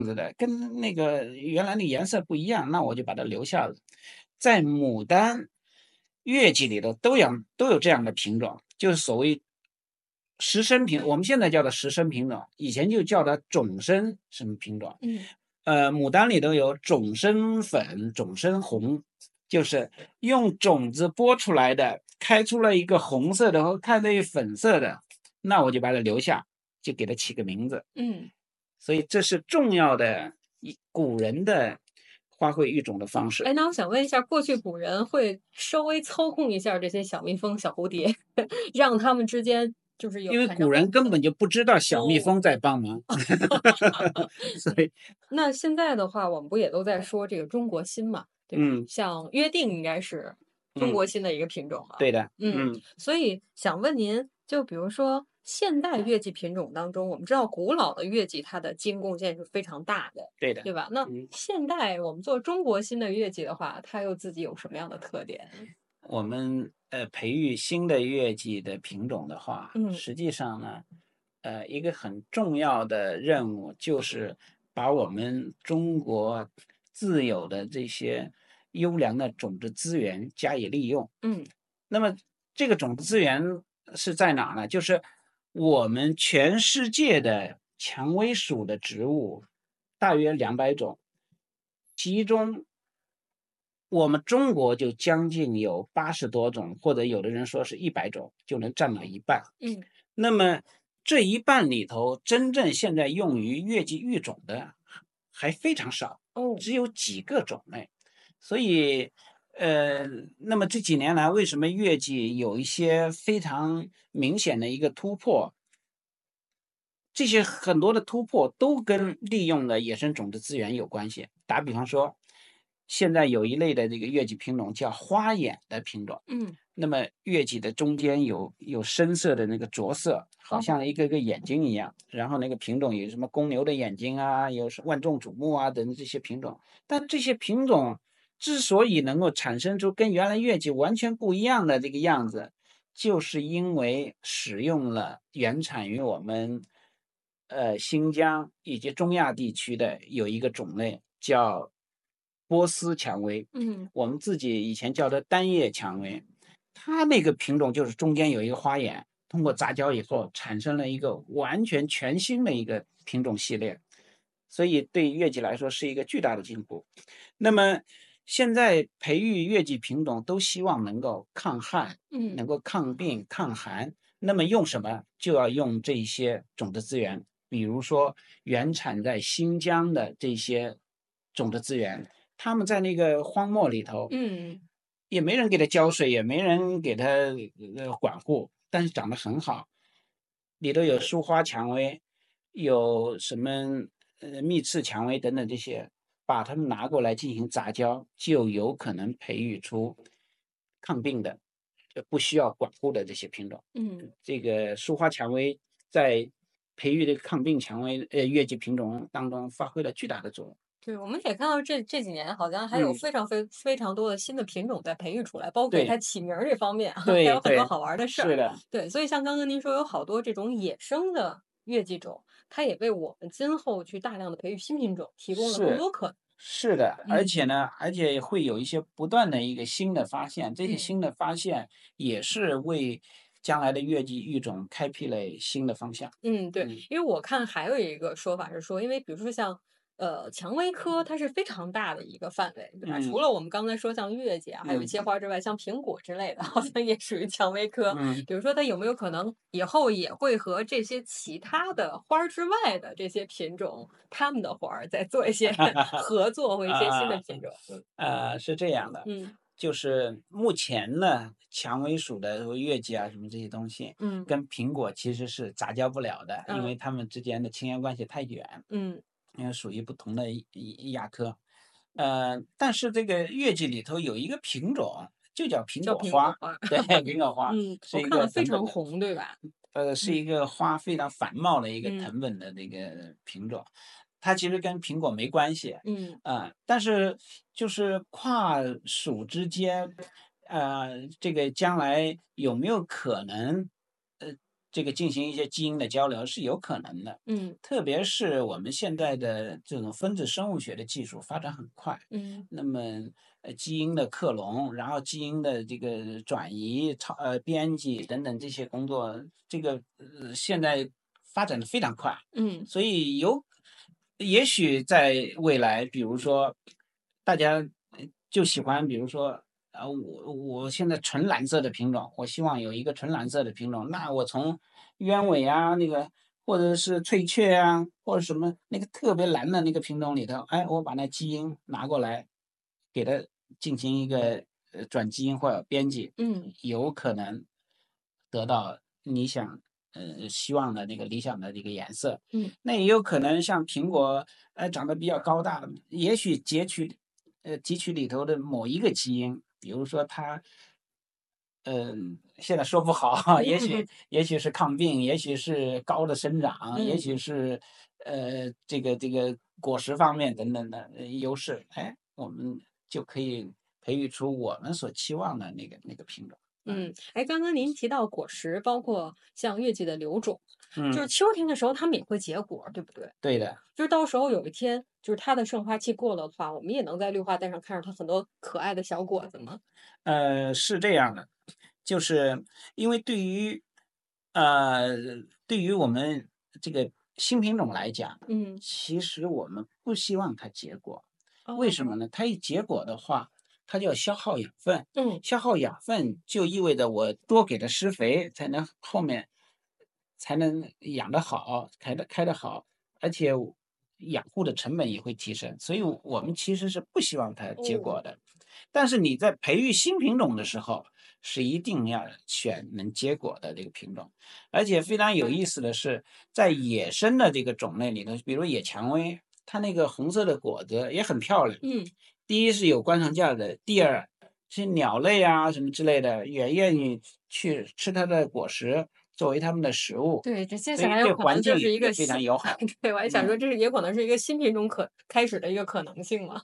跟那个原来的颜色不一样，那我就把它留下了。在牡丹月季里头都有这样的品种，就是所谓实生品，我们现在叫的实生品种，以前就叫它种生什么品种。 嗯牡丹里头有种生粉、种生红，就是用种子剥出来的，开出了一个红色的和看那粉色的，那我就把它留下，就给它起个名字。 嗯。 所以这是重要的古人的花卉育种的方式。 哎，那我想问一下，过去古人会稍微操控一下这些小蜜蜂、小蝴蝶，让它们之间就是有因为产生共古人根本就不知道小蜜哦。 蜂在帮忙，所以那现在的话，我们不也都在说这个中国心嘛，对吧？ 嗯像约定应该是中嗯， 国心的一个品种了。 对的， 嗯， 嗯所以想问您，就比如说现代月季品种当中，我们知道古老的月季它的基因贡献是非常大的， 对的， 对吧？那嗯。 现代我们做中国新的月季的话，它又自己有什么样的特点？ 我们培育新的月季的品种的话， 嗯实际上呢，一个很重要的任务就是把我们中国自有的这些优良的种子资源加以利用。 嗯那么这个种子资源是在哪呢？就是我们全世界的蔷薇属的植物大约200种，其中我们中国就将近有80多种，或者有的人说是100种，就能占到一半。 嗯那么这一半里头，真正现在用于月季育种的还非常少， 哦只有几个种类。所以，呃，那么这几年来，为什么月季有一些非常明显的一个突破？这些很多的突破都跟利用的野生种子资源有关系。打比方说，现在有一类的这个月季品种叫花眼的品种， 嗯那么月季的中间有深色的那个着色，好哦像一个个眼睛一样。然后那个品种有什么公牛的眼睛啊，有是万众瞩目啊等等这些品种。但这些品种之所以能够产生出跟原来月季完全不一样的这个样子，就是因为使用了原产于我们新疆以及中亚地区的有一个种类叫波斯蔷薇， 嗯我们自己以前叫它单叶蔷薇，它那个品种就是中间有一个花眼，通过杂交以后产生了一个完全全新的一个品种系列，所以对月季来说是一个巨大的进步。那么现在培育月季品种都希望能够抗旱， 嗯能够抗病、抗寒。那么用什么？就要用这些种子资源，比如说原产在新疆的这些种子资源，他们在那个荒漠里头， 嗯也没人给它浇水，也没人给它管护，但是长得很好。里头有树花蔷薇，有什么蜜刺蔷薇等等这些，把它们拿过来进行杂交，就有可能培育出抗病的，不需要管护的这些品种。 嗯。 这个树花蔷薇在培育这个抗病蔷薇月季品种当中发挥了巨大的作用。 对，我们也看到这几年好像还有嗯， 非常多的新的品种在培育出来，包括给它对起名儿这方面啊，还对对， 有很多好玩儿的事儿。 是的。 对，所以像刚刚您说有好多这种野生的月季种，它也为我们今后去大量的培育新品种提供了更是， 多可能。 是的，而嗯且呢，而且会有一些不断的一个新的发现，这些嗯。 新的发现也是为将来的月季育种开辟了新的方向。 嗯，对， 嗯因为我看还有一个说法是说，因为比如说像蔷薇科，它是非常大的一个范围，对吧？除嗯了我们刚才说像月季啊，还有一嗯些花之外，像苹果之类的，好像也属于蔷薇科。 嗯， 比如说，它有没有可能以后也会和这些其他的花儿之外的这些品种，它们的花儿再做一些合作或一些新的啊品种？嗯是这样的， 嗯就是目前呢，蔷薇属的月季啊，什么这些东西， 嗯跟苹果其实是杂交不了的，因嗯为它们之间的亲缘关系太远， 嗯， 因为属于不同的亚科。但是这个月季里头有一个品种，就叫苹叫果花， 苹果花儿。 对，苹果花嗯，我是一个看了非藤本的， 常红，对吧？ 是嗯一个花非常繁茂的一个嗯藤本的这个品种，它其实跟苹果没关系， 嗯但是就是跨属之间，这个将来有没有可能， 这个进行一些基因的交流是有可能的。 嗯特别是我们现在的这种分子生物学的技术发展很快， 嗯那么基因的克隆，然后基因的这个转移、编辑等等这些工作，这个现在发展的非常快， 嗯所以也许在未来，比如说大家就喜欢，比如说我现在纯蓝色的品种，我希望有一个纯蓝色的品种，那我从鸢尾啊那个。或者是翠雀啊，或者什么那个特别蓝的那个品种里头，哎，我把那基因拿过来，给它进行一个转基因或者编辑， 嗯有可能得到你想希望的那个理想的这个颜色。 嗯那也有可能像苹果，长得比较高大，也许汲取里头的某一个基因，比如说它现在说不好，也许是抗病，也许是高的生长，也嗯。 许是这个果实方面等等的优势，哎，我们就可以培育出我们所期望的那个品种。 嗯，哎，刚刚您提到果实，包括像月季的留种，就是嗯， 秋天的时候它们也会结果，对不对？ 对的。 就是到时候有一天，就是它的盛花期过了的话，我们也能在绿化带上看着它很多可爱的小果子吗？ 是这样的，就是因为呃，对于我们这个新品种来讲， 嗯， 其实我们不希望它结果。为什么哦， 呢？它一结果的话，它就要消耗养分， 嗯， 消耗养分就意味着我多给它施肥，才能后面才能养得好，开得好，而且养护的成本也会提升，所以我们其实是不希望它结哦， 果的。但是你在培育新品种的时候，是一定要选能结果的这个品种。而且非常有意思的是，在野生的这个种类里头，比如野蔷薇，它那个红色的果子也很漂亮。 嗯， 第一是有观赏价值，第二是鸟类啊什么之类的也愿意去吃它的果实，作为它们的食物， 对，这接所以下来有可能就对环境也非是一个新， 常友好。 对，我还想嗯。 说这是也可能是一个新品种开始的一个可能性嘛。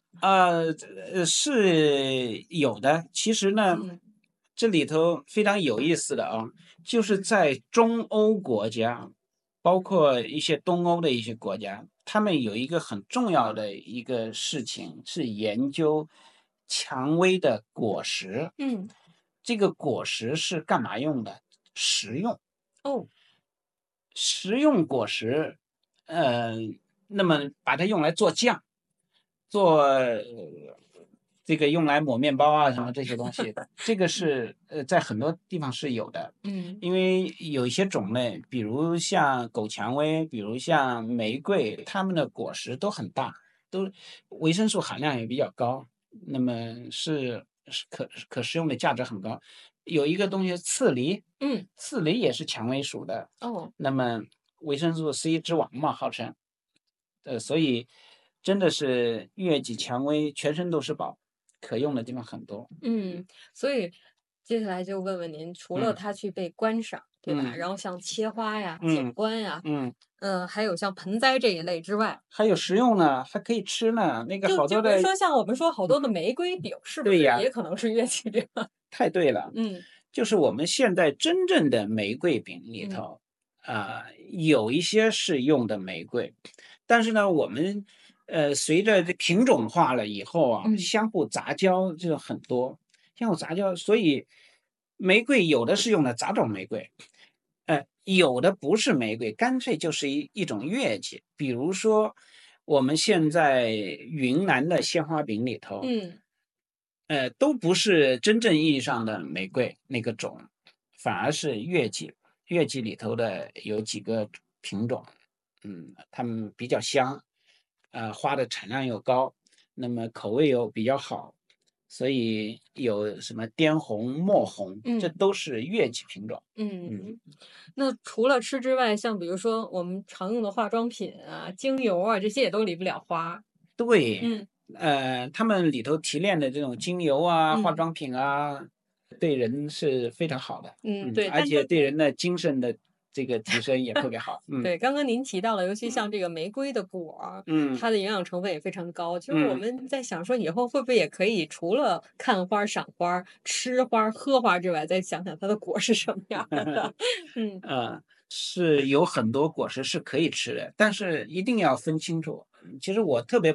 是有的。其实呢， 嗯这里头非常有意思的啊，就是在中欧国家，包括一些东欧的一些国家，他们有一个很重要的一个事情是研究蔷薇的果实。 嗯， 这个果实是干嘛用的？食用。 哦， 食用果实，呃，那么把它用来做酱，做这个用来抹面包啊什么这些东西，这个是在很多地方是有的。 嗯因为有一些种类，比如像狗蔷薇，比如像玫瑰，它们的果实都很大，都维生素含量也比较高，那么是可食用的价值很高。有一个东西刺梨， 嗯， 刺梨也是蔷薇属的， 哦。 那么维生素 C 之王嘛，号称。所以真的是月季、蔷薇全身都是宝，可用的地方很多。 嗯，所以接下来就问问您，除了嗯它去被观赏，对吧？ 嗯然后像切花呀、景嗯观呀， 嗯， 还有像盆栽这一类之外， 还有食用呢，还可以吃呢。那个好多的， 就比如说像我们说好多的玫瑰饼，是不对呀， 是也可能是乐器这个？ 太对了。 嗯就是我们现在真正的玫瑰饼里嗯头，有一些是用的玫瑰，但是呢，我们随着这品种化了以后啊， 嗯相互杂交就很多，相互杂交，所以玫瑰有的是用的杂种玫瑰，有的不是玫瑰，干脆就是一种月季，比如说我们现在云南的鲜花饼里头。 嗯都不是真正意义上的玫瑰那个种，反而是月季。月季里头的有几个品种，它们比较香，花的产量又高，那么口味又比较好，所以有什么滇红、墨红，这嗯都是月季品种。嗯， 嗯，那除了吃之外，像比如说我们常用的化妆品啊、精油啊，这些也都离不了花。 对， 嗯它们里头提炼的这种精油啊、化嗯妆品啊，对人是非常好的， 嗯，对， 而且但是对人的精神的这个提升也特别好， 对，刚刚您提到了，尤其像这个玫瑰的果儿， 嗯它的营养成分也非常高。其实我嗯们在想说，以后会不会也可以除了看花儿、赏花儿、吃花儿、喝花儿之外，再想想它的果是什么样儿的？嗯呃， 是有很多果实是可以吃的，但是一定要分清楚。其实我特别